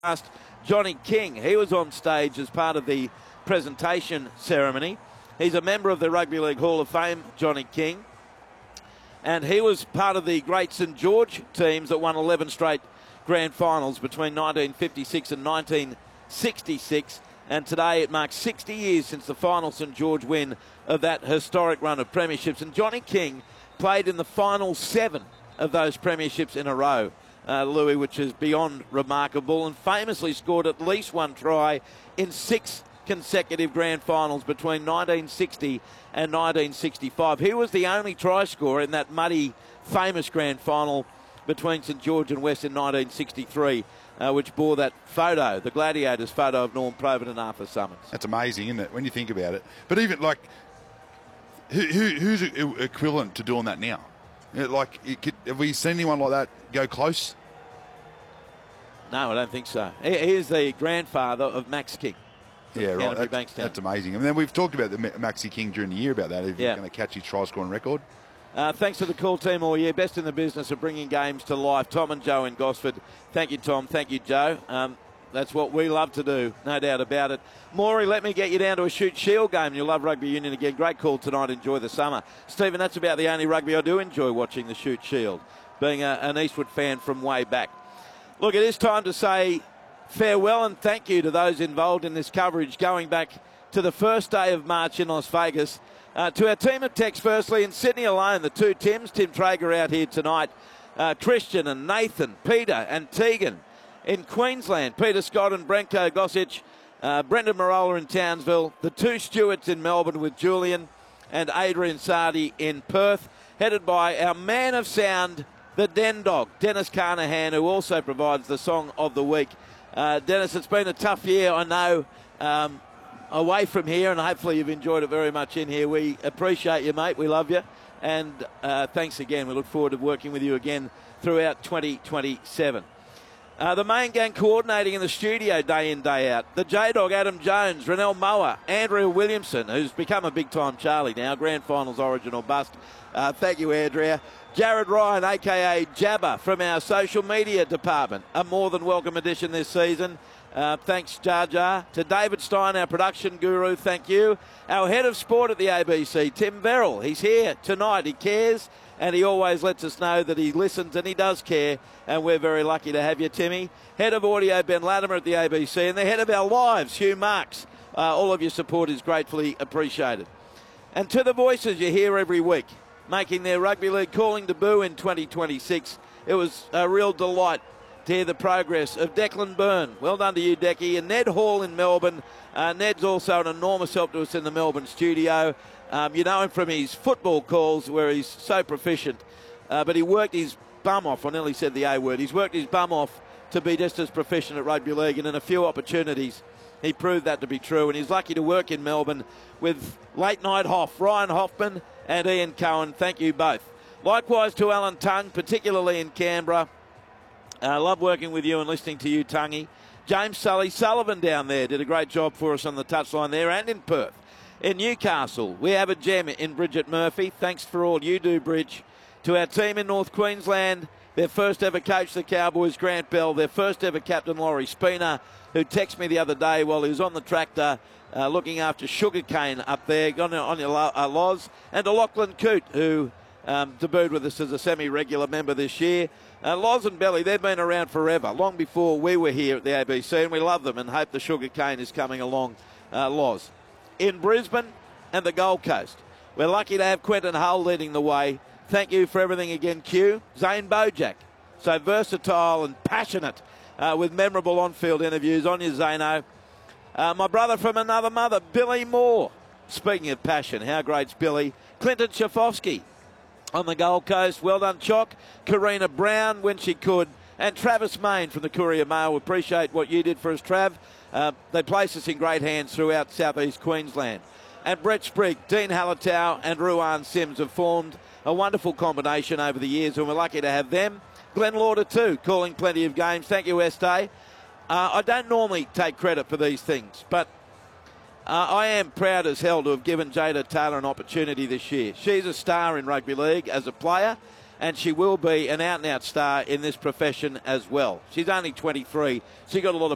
past Johnny King. He was on stage as part of the presentation ceremony. He's a member of the Rugby League Hall of Fame, Johnny King. And he was part of the great St George teams that won 11 straight grand finals between 1956 and 1966. And today it marks 60 years since the final St George win of that historic run of premierships. And Johnny King played in the final 7 of those premierships in a row, Louis, which is beyond remarkable, and famously scored at least one try in 6 consecutive grand finals between 1960 and 1965. He was the only try scorer in that muddy, famous grand final between St George and West in 1963, which bore that photo, the Gladiators photo of Norm Provan and Arthur Summons. That's amazing, isn't it, when you think about it? But even, like, who's equivalent to doing that now? Have we seen anyone like that go close? No, I don't think so. He is the grandfather of Max King. Yeah, right. That's amazing. And then we've talked about the Maxi King during the year about that. If you're going to catch his try scoring record. Thanks to the call team all year. Best in the business of bringing games to life. Tom and Joe in Gosford. Thank you, Tom. Thank you, Joe. That's what we love to do, no doubt about it. Maury, let me get you down to a Shoot Shield game. You'll love rugby union again. Great call tonight. Enjoy the summer. Stephen, that's about the only rugby I do enjoy watching, the Shoot Shield, being an Eastwood fan from way back. Look, it is time to say farewell and thank you to those involved in this coverage going back to the first day of March in Las Vegas. To our team of techs, firstly, in Sydney alone, the two Tims, Tim Traeger out here tonight, Christian and Nathan, Peter and Tegan. In Queensland, Peter Scott and Brenko Gossich, Brendan Marola in Townsville, the two Stewarts in Melbourne with Julian and Adrian Sardi in Perth, headed by our man of sound, the Den Dog, Dennis Carnahan, who also provides the song of the week. Dennis, it's been a tough year, I know, away from here, and hopefully you've enjoyed it very much in here. We appreciate you, mate. We love you. And thanks again. We look forward to working with you again throughout 2027. The main gang coordinating in the studio day in, day out. The J-Dog, Adam Jones, Renell Moa, Andrea Williamson, who's become a big-time Charlie now, Grand Finals Origin or Bust. Thank you, Andrea. Jared Ryan, a.k.a. Jabba, from our social media department. A more than welcome addition this season. Thanks, Jar Jar. To David Stein, our production guru, thank you. Our head of sport at the ABC, Tim Verrill. He's here tonight. He cares, and he always lets us know that he listens and he does care, and we're very lucky to have you, Timmy. Head of audio, Ben Latimer at the ABC, and the head of our lives, Hugh Marks. All of your support is gratefully appreciated. And to the voices you hear every week, making their rugby league calling debut in 2026, it was a real delight to hear the progress of Declan Byrne. Well done to you, Decky. And Ned Hall in Melbourne. Ned's also an enormous help to us in the Melbourne studio. You know him from his football calls where he's so proficient. But he worked his bum off. I nearly said the A word. He's worked his bum off to be just as proficient at rugby league. And in a few opportunities, he proved that to be true. And he's lucky to work in Melbourne with Late Night Hoff, Ryan Hoffman and Ian Cohen. Thank you both. Likewise to Alan Tung, particularly in Canberra. I love working with you and listening to you, Tungy. James Sullivan down there did a great job for us on the touchline there, and in Perth. In Newcastle, we have a gem in Bridget Murphy. Thanks for all you do, Bridge. To our team in North Queensland, their first ever coach, the Cowboys, Grant Bell. Their first ever captain, Laurie Spina, who texted me the other day while he was on the tractor looking after sugarcane up there, on your Loz. And to Lachlan Coote, who debuted with us as a semi-regular member this year. Loz and Belly, they've been around forever, long before we were here at the ABC, and we love them and hope the sugar cane is coming along, Loz. In Brisbane and the Gold Coast, we're lucky to have Quentin Hull leading the way. Thank you for everything again, Q. Zane Bojack, so versatile and passionate with memorable on-field interviews. On you, Zano. My brother from another mother, Billy Moore. Speaking of passion, how great's Billy? Clinton Schafowski on the Gold Coast. Well done, Chock. Karina Brown when she could. And Travis Main from the Courier Mail. We appreciate what you did for us, Trav. They place us in great hands throughout southeast Queensland. And Brett Sprigg, Dean Hallertau and Ruan Sims have formed a wonderful combination over the years, and we're lucky to have them. Glenn Lauder too, calling plenty of games. Thank you, Estee. I don't normally take credit for these things, but I am proud as hell to have given Jada Taylor an opportunity this year. She's a star in rugby league as a player, and she will be an out-and-out star in this profession as well. She's only 23. She got a lot of